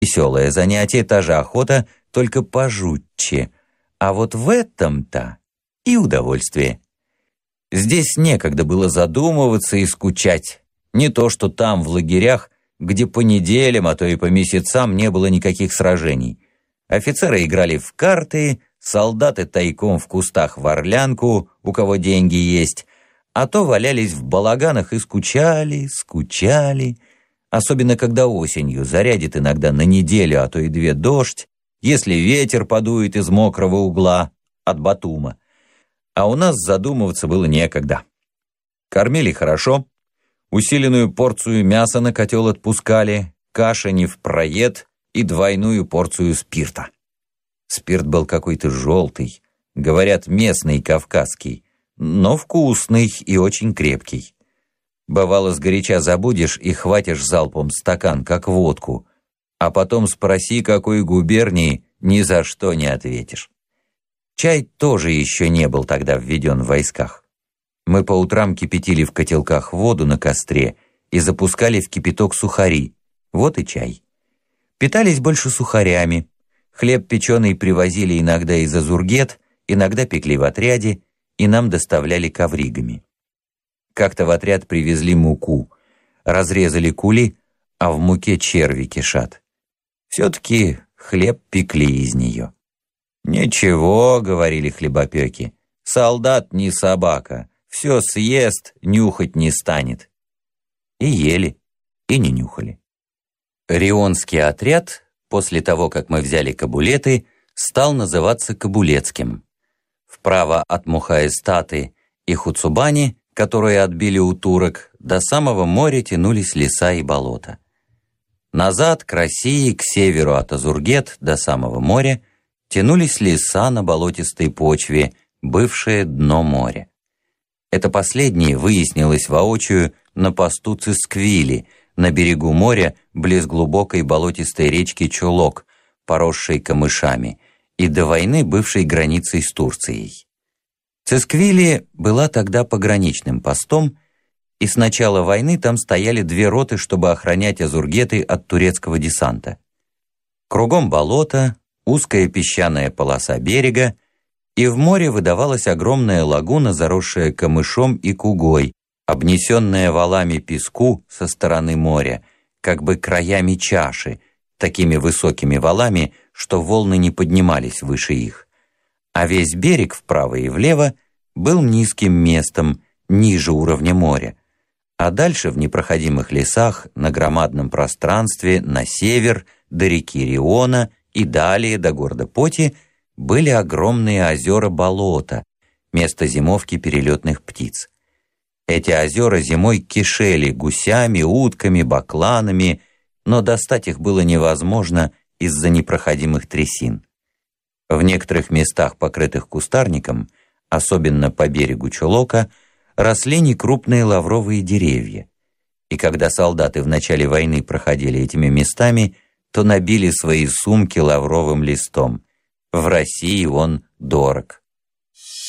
Веселое занятие, та же охота, только пожутче. А вот в этом-то и удовольствие. Здесь некогда было задумываться и скучать. Не то, что там, в лагерях, где по неделям, а то и по месяцам не было никаких сражений. Офицеры играли в карты, солдаты тайком в кустах в орлянку, у кого деньги есть, а то валялись в балаганах и скучали. Особенно когда осенью зарядит иногда на неделю, а то и две дождь, если ветер подует из мокрого угла, от Батума. А у нас задумываться было некогда. Кормили хорошо, усиленную порцию мяса на котел отпускали, каша не впроед и двойную порцию спирта. Спирт был какой-то желтый, говорят, местный, кавказский, но вкусный и очень крепкий. Бывало, сгоряча забудешь и хватишь залпом стакан, как водку, а потом спроси, какой губернии, ни за что не ответишь. Чай тоже еще не был тогда введен в войсках. Мы по утрам кипятили в котелках воду на костре и запускали в кипяток сухари. Вот и чай. Питались больше сухарями. Хлеб печеный привозили иногда из Азургет, иногда пекли в отряде, и нам доставляли ковригами. Как-то в отряд привезли муку, разрезали кули, а в муке черви кишат. Все-таки хлеб пекли из нее. «Ничего», — говорили хлебопеки, — «солдат не собака, все съест, нюхать не станет». И ели, и не нюхали. Рионский отряд, после того, как мы взяли Кабулеты, стал называться Кабулецким. Вправо от Мухаэстаты и Хуцубани, которые отбили у турок, до самого моря тянулись леса и болота. Назад, к России, к северу от Азургет до самого моря, тянулись леса на болотистой почве, бывшее дно моря. Это последнее выяснилось воочию на посту Цисквили, на берегу моря, близ глубокой болотистой речки Чулок, поросшей камышами, и до войны бывшей границей с Турцией. Цисквили была тогда пограничным постом, и с начала войны там стояли две роты, чтобы охранять Азургеты от турецкого десанта. Кругом болото, узкая песчаная полоса берега, и в море выдавалась огромная лагуна, заросшая камышом и кугой, обнесенная валами песку со стороны моря, как бы краями чаши, такими высокими валами, что волны не поднимались выше их. А весь берег вправо и влево был низким местом, ниже уровня моря, а дальше в непроходимых лесах, на громадном пространстве, на север, до реки Риона и далее до города Поти, были огромные озера-болота, место зимовки перелетных птиц. Эти озера зимой кишели гусями, утками, бакланами, но достать их было невозможно из-за непроходимых трясин. В некоторых местах, покрытых кустарником, особенно по берегу Чулока, росли некрупные лавровые деревья. И когда солдаты в начале войны проходили этими местами, то набили свои сумки лавровым листом. В России он дорог.